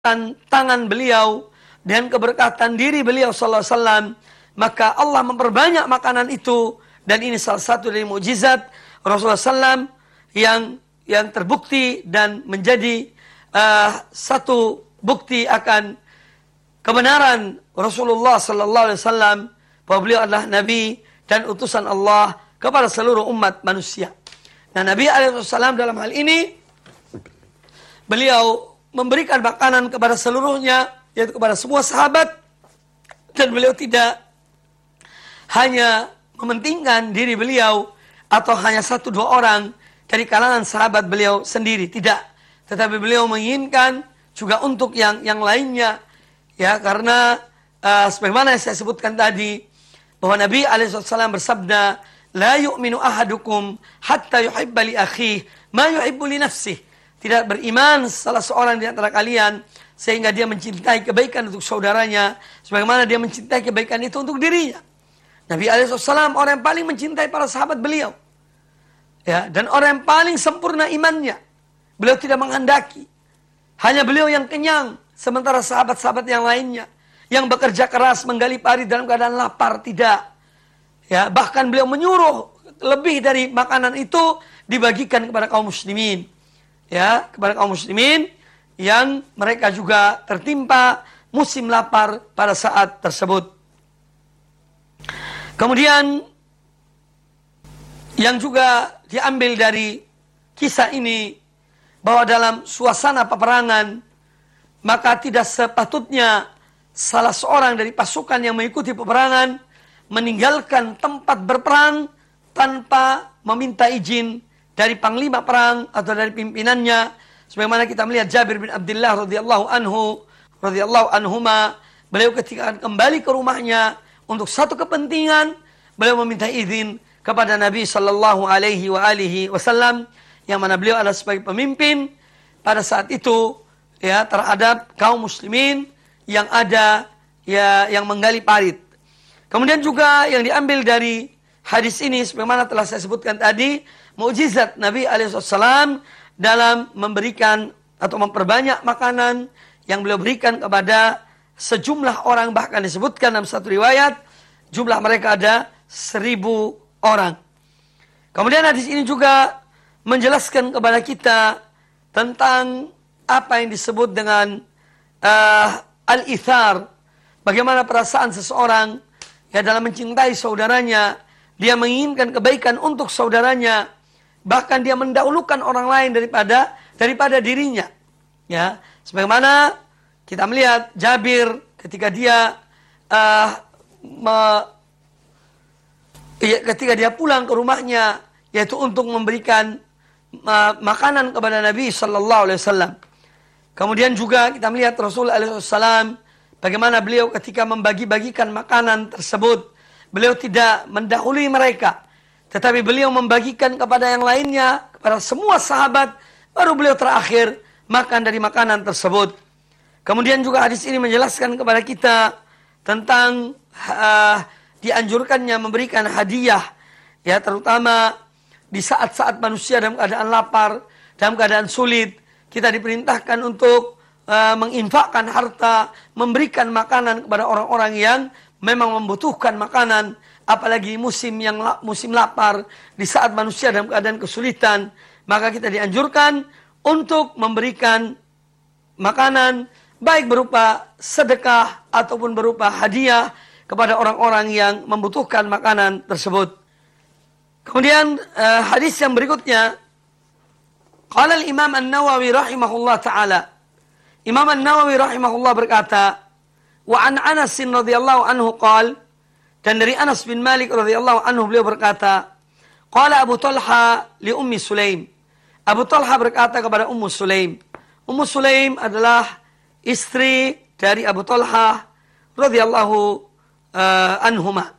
tangan beliau dan keberkatan diri beliau sallallahu alaihi wasallam, maka Allah memperbanyak makanan itu. Dan ini salah satu dari mukjizat Rasulullah SAW yang terbukti dan menjadi satu bukti akan kebenaran Rasulullah sallallahu alaihi wasallam bahwa beliau adalah nabi dan utusan Allah kepada seluruh umat manusia. Nah, Nabi alaihi wasallam dalam hal ini beliau memberikan makanan kepada seluruhnya, yaitu kepada semua sahabat, dan beliau tidak hanya mementingkan diri beliau atau hanya 1-2 orang dari kalangan sahabat beliau sendiri, tidak. Tetapi beliau menginginkan juga untuk yang lainnya, ya, karena sebagaimana yang saya sebutkan tadi bahwa Nabi alaihissalam bersabda, la yu'minu ahadukum hatta yuhibba li akhihi ma yuhibbu li nafsihi. Tidak beriman salah seorang di antara kalian sehingga dia mencintai kebaikan untuk saudaranya sebagaimana dia mencintai kebaikan itu untuk dirinya. Nabi alaihissalam orang yang paling mencintai para sahabat beliau, ya, dan orang yang paling sempurna imannya. Beliau tidak menghendaki hanya beliau yang kenyang, sementara sahabat-sahabat yang lainnya yang bekerja keras menggali parit dalam keadaan lapar, tidak. Ya, bahkan beliau menyuruh lebih dari makanan itu dibagikan kepada kaum muslimin, ya, kepada kaum muslimin yang mereka juga tertimpa musim lapar pada saat tersebut. Kemudian yang juga diambil dari kisah ini bahwa dalam suasana peperangan maka tidak sepatutnya salah seorang dari pasukan yang mengikuti peperangan meninggalkan tempat berperang tanpa meminta izin dari panglima perang atau dari pimpinannya. Sebagaimana kita melihat Jabir bin Abdullah radhiyallahu anhuma, beliau ketika kembali ke rumahnya untuk satu kepentingan, beliau meminta izin kepada Nabi sallallahu alaihi wasallam yang mana beliau adalah sebagai pemimpin pada saat itu, ya, terhadap kaum muslimin yang ada, ya, yang menggali parit. Kemudian juga yang diambil dari hadis ini sebagaimana telah saya sebutkan tadi, mukjizat Nabi alaihissalam dalam memberikan atau memperbanyak makanan yang beliau berikan kepada sejumlah orang, bahkan disebutkan dalam satu riwayat jumlah mereka ada 1000 orang. Kemudian hadis ini juga menjelaskan kepada kita tentang apa yang disebut dengan al-ithar, bagaimana perasaan seseorang, ya, dalam mencintai saudaranya, dia menginginkan kebaikan untuk saudaranya, bahkan dia mendahulukan orang lain daripada dirinya, ya. Sebagaimana kita melihat Jabir ketika dia ketika dia pulang ke rumahnya, yaitu untuk memberikan makanan kepada Nabi sallallahu alaihi wasallam. Kemudian juga kita melihat Rasul alaihi wasallam bagaimana beliau ketika membagi-bagikan makanan tersebut, beliau tidak mendahului mereka, tetapi beliau membagikan kepada yang lainnya, kepada semua sahabat, baru beliau terakhir makan dari makanan tersebut. Kemudian juga hadis ini menjelaskan kepada kita tentang dianjurkannya memberikan hadiah, ya, terutama di saat-saat manusia dalam keadaan lapar, dalam keadaan sulit, kita diperintahkan untuk menginfakkan harta, memberikan makanan kepada orang-orang yang memang membutuhkan makanan, apalagi musim lapar, di saat manusia dalam keadaan kesulitan, maka kita dianjurkan untuk memberikan makanan, baik berupa sedekah ataupun berupa hadiah kepada orang-orang yang membutuhkan makanan tersebut. Kemudian hadis yang berikutnya, qala al-Imam An-Nawawi rahimahullah taala. Imam An-Nawawi rahimahullah berkata, wa an Anas radhiyallahu anhu qala, dan dari Anas bin Malik radhiyallahu anhu beliau berkata, qala Abu Talha li Ummi Sulaim. Abu Talha berkata kepada Ummu Sulaim. Ummu Sulaim adalah istri dari Abu Talha radhiyallahu anhuma.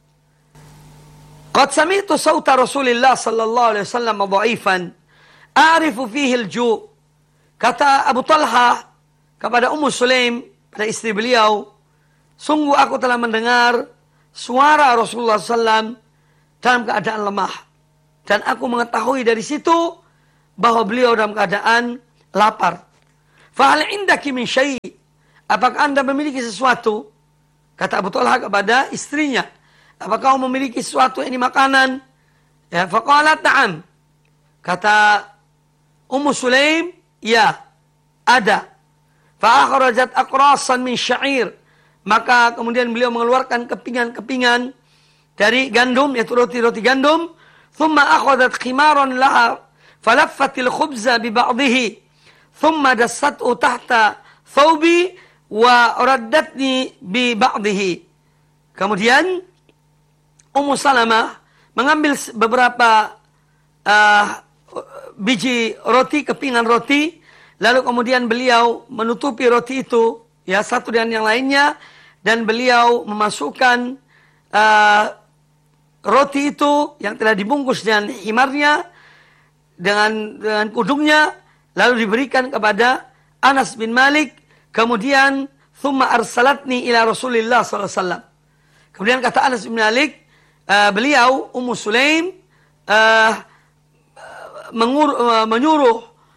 Qad sami'tu sawta Rasulillah sallallahu alaihi wasallam dha'ifan a'rifu fihi al-ju'. Kata Abu Talha kepada Ummu Sulaim, pada istri beliau, sungguh aku telah mendengar suara Rasulullah SAW dalam keadaan lemah, dan aku mengetahui dari situ bahwa beliau dalam keadaan lapar. Fahal indaki min syai'? Apakah anda memiliki sesuatu? Kata Abu Talha kepada istrinya, apakah kau memiliki sesuatu ini makanan? Ya, faqalat na'am. Kata Ummu Sulaim, ya, ada. Fa'akhrajat aqrasan min sya'ir. Maka kemudian beliau mengeluarkan kepingan-kepingan dari gandum, yaitu roti-roti gandum. Thumma akhadhat khimaran laha falaffatil khubza bi ba'dihi. Thumma dassat'u tahta thawbi wa raddatni bi ba'dihi. Kemudian Ummu Salamah mengambil beberapa biji roti, kepingan roti, lalu kemudian beliau menutupi roti itu, ya, satu dengan yang lainnya, dan beliau memasukkan roti itu yang telah dibungkus dengan himarnya, dengan kudungnya, lalu diberikan kepada Anas bin Malik. Kemudian thumma arsalatni ila Rasulillah sallallahu alaihi wasallam. Kemudian kata Anas bin Malik, beliau Ummu Sulaim menyuruh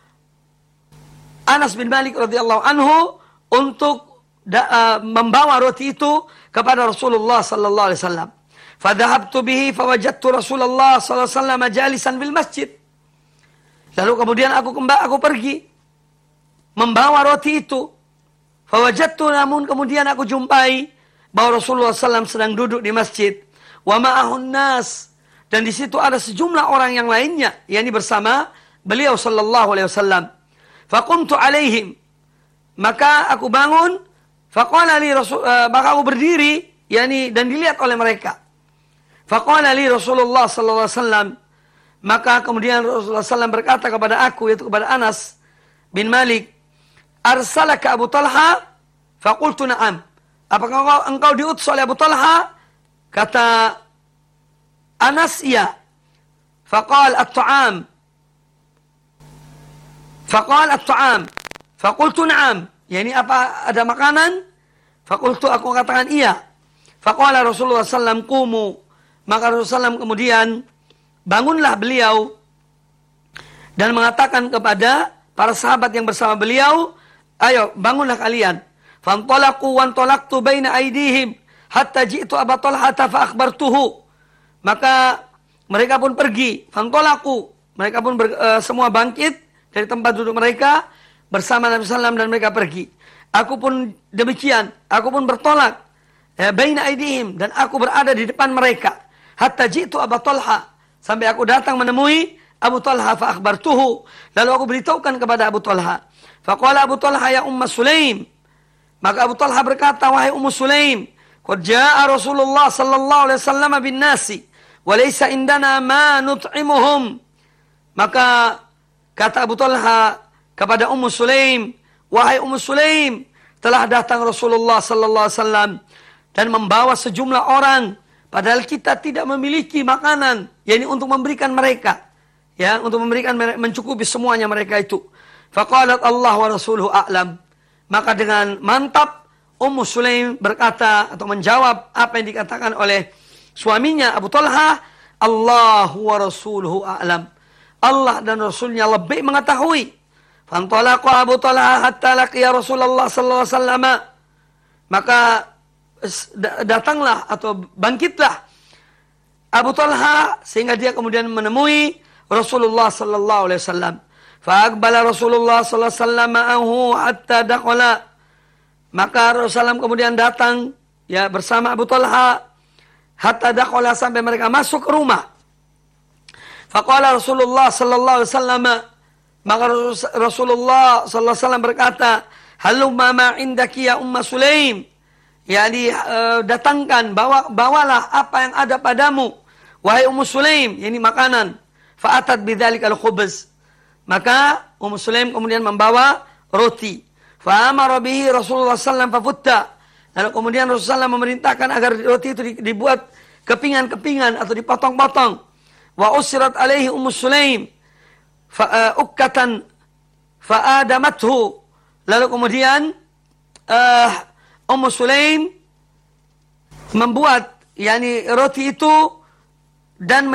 Anas bin Malik radhiyallahu anhu untuk membawa roti itu kepada Rasulullah sallallahu alaihi wasallam. Fadhahabtu bihi fawajadtu Rasulullah sallallahu alaihi wasallam jalisan bil masjid. Lalu kemudian aku pergi membawa roti itu. Fawajadtu, namun kemudian aku jumpai bahwa Rasulullah SAW sedang duduk di masjid. Wa ma'ahun nas, dan di situ ada sejumlah orang yang lainnya, yakni bersama beliau sallallahu alaihi wasallam. Faqumtu alaihim, maka aku bangun. Faqala li Rasul, maka aku berdiri, yakni dan dilihat oleh mereka. Faqala li Rasulullah sallallahu alaihi wasallam, maka kemudian Rasulullah SAW berkata kepada aku, yaitu kepada Anas bin Malik, arsalaka Abu Talha? Faqultu na'am. Apakah engkau diutus oleh Abu Talha? Kata Anas, iya. Faqal at-ta'am. Faqultu na'am. Yani apa, ada makanan? Faqultu, aku katakan iya. Faqala Rasulullah SAW, qumu. Maka Rasulullah SAW kemudian bangunlah beliau dan mengatakan kepada para sahabat yang bersama beliau, ayo bangunlah kalian. Fantalaqu wantolaqtu baina aidihim hatta ji'tu Abu Talha fa akhbartuhu. Maka mereka pun pergi. Fantolaqu, mereka pun semua bangkit dari tempat duduk mereka bersama Nabi SAW dan mereka pergi. Aku pun demikian, aku pun bertolak baina aidihim, dan aku berada di depan mereka. Hatta ji'tu Abu Talha, sampai aku datang menemui Abu Talha fa akhbartuhu. Lalu aku beritahukan kepada Abu Talha. Faqala Abu Talha, ya Umma Sulaim. Maka Abu Talha berkata, wahai Ummu Sulaim, qad jaa Rasulullah sallallahu alaihi wasallam bin nasi wa laysa indana ma nut'imuhum. Maka kata Abu Talha kepada Ummu Sulaim, wahai Ummu Sulaim, telah datang Rasulullah sallallahu alaihi wasallam dan membawa sejumlah orang, padahal kita tidak memiliki makanan, yakni untuk memberikan mereka, ya, untuk memberikan, mencukupi semuanya mereka itu. Faqalat Allah wa rasuluhu a'lam. Maka dengan mantap Ummu Sulaim berkata atau menjawab apa yang dikatakan oleh suaminya Abu Talha, Allahu wa rasuluhu a'lam. Allah dan Rasulnya lebih mengetahui. Fantalaqa Abu Talha hatta laqiya Rasulullah sallallahu alaihi wasallam. Maka datanglah atau bangkitlah Abu Talha sehingga dia kemudian menemui Rasulullah sallallahu alaihi wasallam. Fa'aqbala Rasulullah sallallahu alaihi wasallam ma'ahu hatta dakhala. Maka Rasulullah kemudian datang, ya, bersama Abu Talha hatta dakhala, sampai mereka masuk ke rumah. Faqala Rasulullah sallallahu alaihi wasallam, maka Rasulullah sallallahu alaihi wasallam berkata, halumma ma indaki ya Umma Sulaim. Yani datangkan, bawalah apa yang ada padamu wahai Ummu Sulaim, yani makanan. Fa'atat bidzalikal khubz. Maka Ummu Sulaim kemudian membawa roti. Fa'amara bihi Rasulullah sallallahu alaihi wasallam fafutta. Lalu kemudian Rasulullah memerintahkan agar roti itu dibuat kepingan-kepingan atau dipotong-potong. Wa usrat alaihi Ummu Sulaim ukkatan fa'adamathu. Lalu kemudian Ummu Sulaim membuat, yakni roti itu dan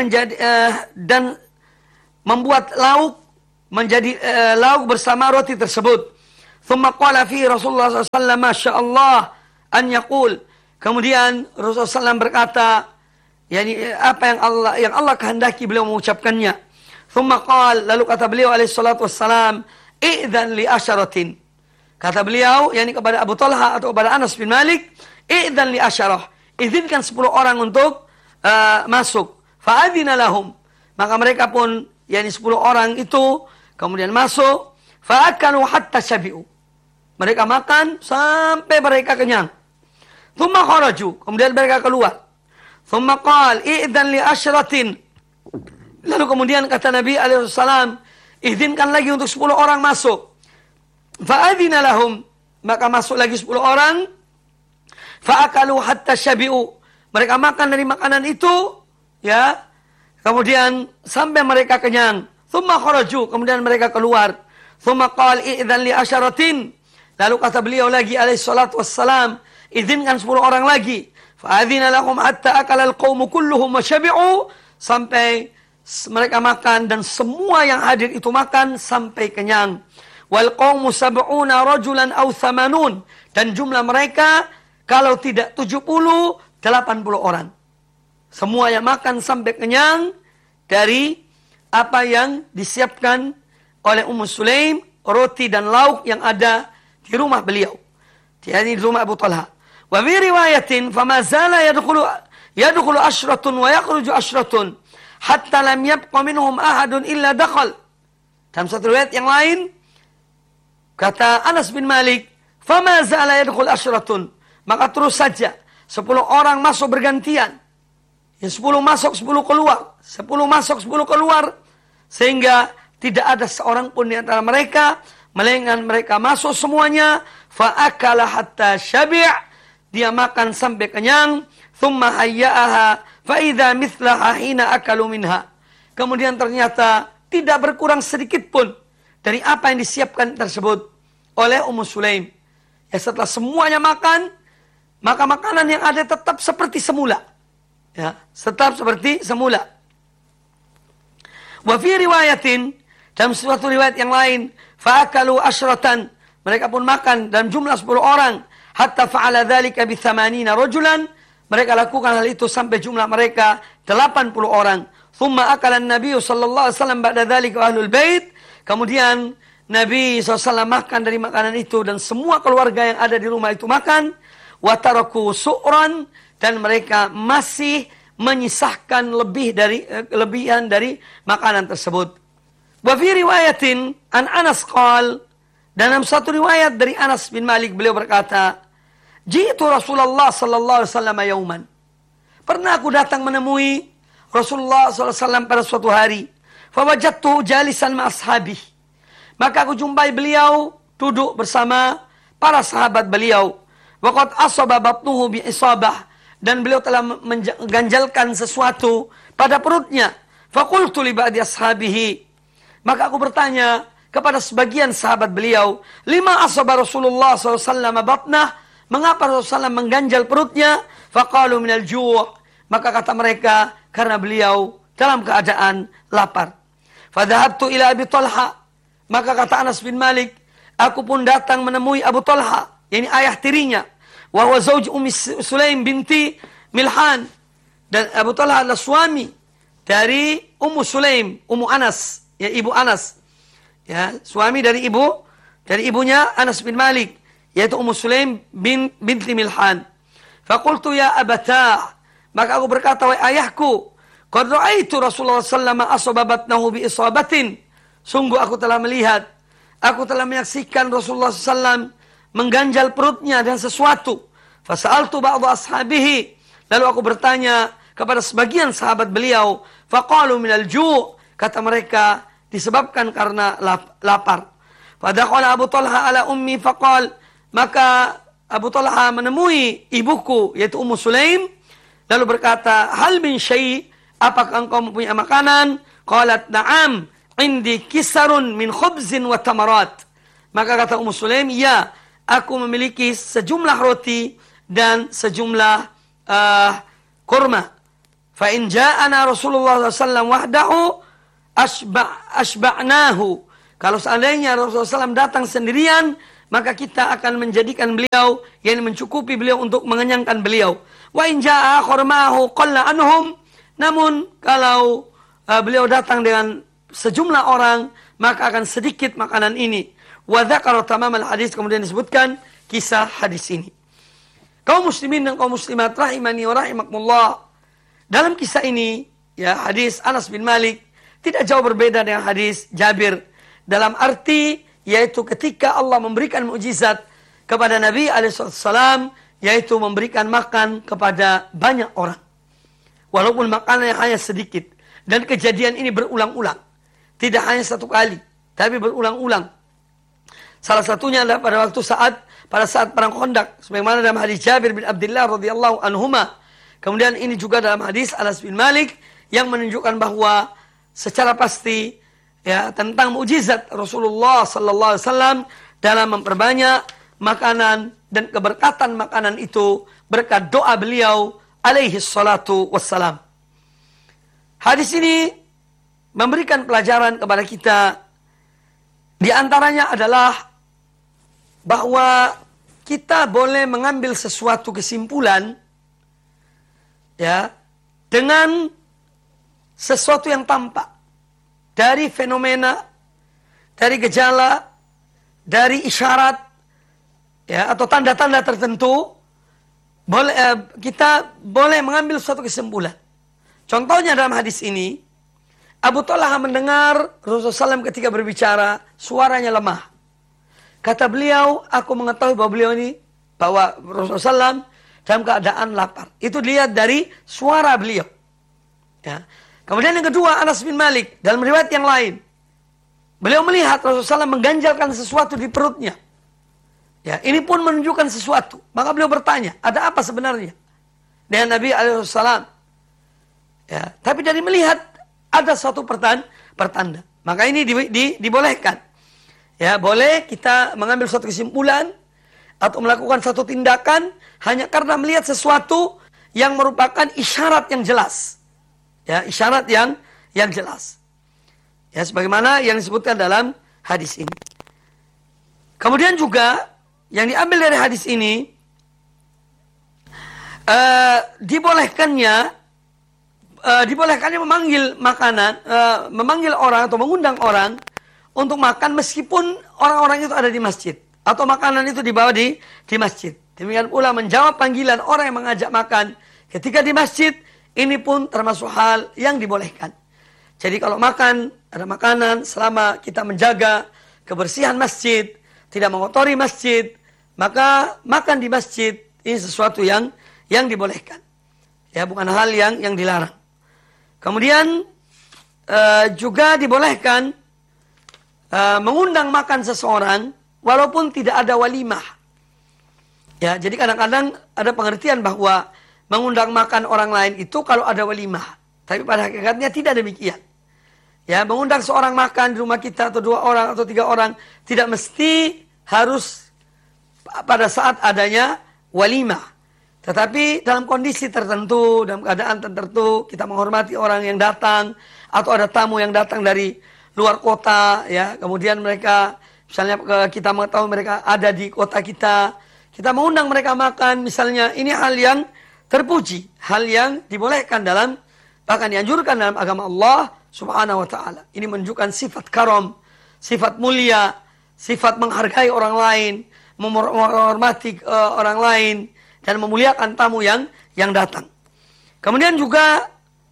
membuat lauk menjadi lauk bersama roti tersebut. Thumma qala fi Rasulullah SAW, Masya Allah, an yaqul. Kemudian Rasulullah SAW berkata, yani apa yang Allah kehendaki beliau mengucapkannya. Thumma qala, lalu kata beliau alaihi salatu wassalam, i'dzan li asyaratin. Kata beliau, yani kepada Abu Talha atau kepada Anas bin Malik, i'dzan li asyarah. Izinkan 10 orang untuk masuk. Fa'adzina lahum. Maka mereka pun, yani 10 orang itu kemudian masuk. Fa'akalu hatta syabi'u. Mereka makan sampai mereka kenyang. Thumma kharaju. Kemudian mereka keluar. Thumma qal, i'dzan li asyratin. Lalu kemudian kata Nabi SAW, izinkan lagi untuk 10 orang masuk. Fa'adzina lahum. Maka masuk lagi 10 orang. Fa'akalu hatta syabi'u. Mereka makan dari makanan itu, ya. Kemudian sampai mereka kenyang. Thumma kharaju, kemudian mereka keluar. Thumma qala i'dzan li asyaratin. Lalu kata beliau lagi alaihi salatu wassalam, izinkan 10 orang lagi. Fa'adzina lahum hatta akala al-qawmu kulluhum wa syabi'u. Sampai mereka makan dan semua yang hadir itu makan sampai kenyang. Wal qawmu sab'una rajulan aw thamanun. Dan jumlah mereka kalau tidak 70, 80 orang. Semua yang makan sampai kenyang dari apa yang disiapkan oleh Ummu Sulaim, roti dan lauk yang ada di rumah beliau. Di rumah Abu Talha. Wa fi riwayatin fama zala yadkhulu ashratun wa yakhruju ashratun hatta lam yabqa minhum ahadun illa dakhal. Dalam satu riwayat yang lain kata Anas bin Malik, fama zala yadkhulu ashratun. Maka terus saja 10 orang masuk bergantian. Yang 10 masuk, 10 keluar. 10 masuk, 10 keluar. Sehingga tidak ada seorang pun di antara mereka. Melainkan mereka masuk semuanya. Fa'akala hatta syabi'. Dia makan sampai kenyang. Thumma hayya'aha. Fa'idha mithlaha hina akalu minha. Kemudian ternyata tidak berkurang sedikit pun dari apa yang disiapkan tersebut oleh Ummu Sulaim. Ya, setelah semuanya makan, maka makanan yang ada tetap seperti semula. Ya, tetap seperti semula. Wa fi riwayatin, dalam suatu riwayat yang lain, fa'akalu asyratan. Mereka pun makan dalam jumlah 10 orang. Hatta fa'ala dzalika bi 80 rajulan. Mereka lakukan hal itu sampai jumlah mereka 80 orang. Thumma akala an-nabiy sallallahu alaihi wasallam ba'da dzalika ahlul bait. Kemudian Nabi SAW makan dari makanan itu dan semua keluarga yang ada di rumah itu makan. Wa taraku su'ran. Dan mereka masih menyisahkan lebihan dari makanan tersebut. Wa fi riwayatin an Anas qal, dalam satu riwayat dari Anas bin Malik beliau berkata, jitu Rasulullah sallallahu alaihi wasallam yauman. Pernah aku datang menemui Rasulullah sallallahu alaihi wasallam pada suatu hari. Fa wajadtuhu jalisan ma ashabihi. Maka aku jumpai beliau duduk bersama para sahabat beliau. Wa qad asaba batnuhu bi isabah. Dan beliau telah mengganjalkan sesuatu pada perutnya. Faqultu li ba'di ashabihi. Maka aku bertanya kepada sebagian sahabat beliau, lima asaba Rasulullah SAW batnah. Mengapa Rasulullah SAW mengganjal perutnya? Faqalu minal ju'. Maka kata mereka, karena beliau dalam keadaan lapar. Fadhahabtu ila Abi Talha. Maka kata Anas bin Malik, aku pun datang menemui Abu Talha, yakni ayah tirinya. Wa huwa zauj Ummi Sulaim binti Milhan. Dan Abu Talha adalah suami dari Ummu Sulaim, Ummu Anas, ya ibu Anas. Ya, suami dari ibunya Anas bin Malik, yaitu Ummu Sulaim binti Milhan. Faqultu ya abatah. Maka aku berkata, wahai ayahku, qad ra'aitu Rasulullah sallallahu alaihi wasallam asaba batnahu bi isabatin. Sungguh aku telah melihat, aku telah menyaksikan Rasulullah SAW mengganjal perutnya dan sesuatu. Fasa'altu ba'du ashabihi. Lalu aku bertanya kepada sebagian sahabat beliau. Faqalu minal ju'. Kata mereka, disebabkan karena lapar. Fadakhala Abu Talha ala ummi faqal. Maka Abu Talha menemui ibuku, yaitu Ummu Sulaim. Lalu berkata, hal min syai'. Apakah engkau mempunyai makanan? Qalat na'am. Indi kisarun min khubzin wa tamarat. Maka kata Ummu Sulaim, ya, aku memiliki sejumlah roti dan sejumlah kurma. Fa in ja'ana Rasulullah SAW wahdahu asba'nahu. Kalau seandainya Rasulullah SAW datang sendirian, maka kita akan menjadikan beliau, yang mencukupi beliau untuk mengenyangkan beliau. Wa in jaa khurmahu qalla anhum, namun kalau beliau datang dengan sejumlah orang, maka akan sedikit makanan ini. Wa dzakara tamamal hadis, kemudian disebutkan kisah hadis ini. Kaum muslimin dan kaum muslimat rahimani wa rahimakumullah. Dalam kisah ini, ya, hadis Anas bin Malik tidak jauh berbeda dengan hadis Jabir. Dalam arti, yaitu ketika Allah memberikan mukjizat kepada Nabi alaihissalam, yaitu memberikan makan kepada banyak orang. Walaupun makanannya hanya sedikit. Dan kejadian ini berulang-ulang. Tidak hanya satu kali, tapi berulang-ulang. Salah satunya adalah pada saat perang Khandaq, sebagaimana dalam hadis Jabir bin Abdullah radhiyallahu anhuma. Kemudian ini juga dalam hadis Anas bin Malik yang menunjukkan bahwa secara pasti, ya, tentang mukjizat Rasulullah sallallahu alaihi wasallam dalam memperbanyak makanan dan keberkatan makanan itu berkat doa beliau alaihi salatu wassalam. Hadis ini memberikan pelajaran kepada kita. Di antaranya adalah bahwa kita boleh mengambil sesuatu kesimpulan, ya, dengan sesuatu yang tampak dari fenomena, dari gejala, dari isyarat, ya, atau tanda-tanda tertentu. Kita boleh mengambil suatu kesimpulan. Contohnya dalam hadis ini, Abu Talha mendengar Rasulullah SAW ketika berbicara, suaranya lemah. Kata beliau, aku mengetahui bahwa Rasulullah SAW dalam keadaan lapar. Itu dilihat dari suara beliau. Ya. Kemudian yang kedua, Anas bin Malik. Dalam riwayat yang lain, beliau melihat Rasulullah SAW mengganjalkan sesuatu di perutnya. Ya, ini pun menunjukkan sesuatu. Maka beliau bertanya, ada apa sebenarnya dengan Nabi SAW? Ya, tapi dari melihat ada suatu pertanda. Maka ini dibolehkan. Ya, boleh kita mengambil suatu kesimpulan atau melakukan suatu tindakan hanya karena melihat sesuatu yang merupakan isyarat yang jelas. Ya, isyarat yang jelas. Ya, sebagaimana yang disebutkan dalam hadis ini. Kemudian juga yang diambil dari hadis ini, dibolehkannya memanggil orang atau mengundang orang untuk makan meskipun orang-orang itu ada di masjid atau makanan itu dibawa di masjid. Demikian pula menjawab panggilan orang yang mengajak makan ketika di masjid, ini pun termasuk hal yang dibolehkan. Jadi kalau makan, ada makanan, selama kita menjaga kebersihan masjid, tidak mengotori masjid, maka makan di masjid ini sesuatu yang dibolehkan. Ya, bukan hal yang dilarang. Kemudian juga dibolehkan mengundang makan seseorang walaupun tidak ada walimah. Ya, jadi kadang-kadang ada pengertian bahwa mengundang makan orang lain itu kalau ada walimah. Tapi pada hakikatnya tidak demikian. Ya, mengundang seorang makan di rumah kita atau 2 orang atau 3 orang tidak mesti harus pada saat adanya walimah. Tetapi dalam kondisi tertentu, dalam keadaan tertentu, kita menghormati orang yang datang atau ada tamu yang datang dari luar kota, ya, kemudian mereka, misalnya kita mengetahui mereka ada di kota kita mengundang mereka makan, misalnya, ini hal yang terpuji, hal yang dibolehkan bahkan dianjurkan dalam agama Allah Subhanahu wa ta'ala. Ini menunjukkan sifat karam, sifat mulia, sifat menghargai orang lain, menghormati orang lain, dan memuliakan tamu yang datang. Kemudian juga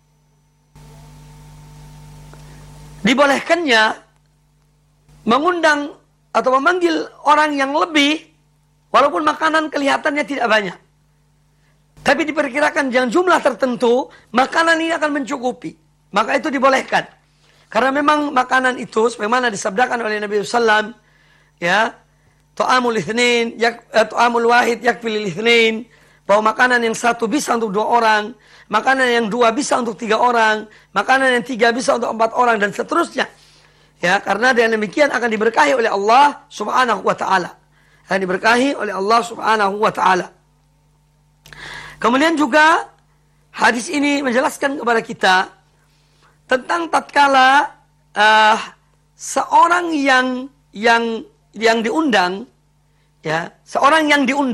dibolehkannya mengundang atau memanggil orang yang lebih, walaupun makanan kelihatannya tidak banyak. Tapi diperkirakan dengan jumlah tertentu, makanan ini akan mencukupi. Maka itu dibolehkan. Karena memang makanan itu, sebagaimana disabdakan oleh Nabi SAW, ya, ta'amul itsnain, ta'amul wahid yakfil itsnain, bahwa makanan yang 1 bisa untuk 2 orang, makanan yang 2 bisa untuk 3 orang, makanan yang 3 bisa untuk 4 orang, dan seterusnya. Ya, karena dengan demikian akan diberkahi oleh Allah Subhanahu wa ta'ala. Akan diberkahi oleh Allah Subhanahu wa ta'ala. Kemudian juga hadis ini menjelaskan kepada kita tentang tatkala seorang yang diundang, ya, seorang yang diundang